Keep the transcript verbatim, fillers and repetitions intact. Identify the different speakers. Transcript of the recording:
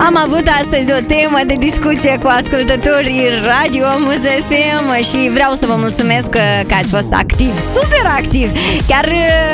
Speaker 1: Am avut astăzi o temă de discuție cu ascultătorii Radio Muz F M și vreau să vă mulțumesc că, că ați fost activ, super activ. Chiar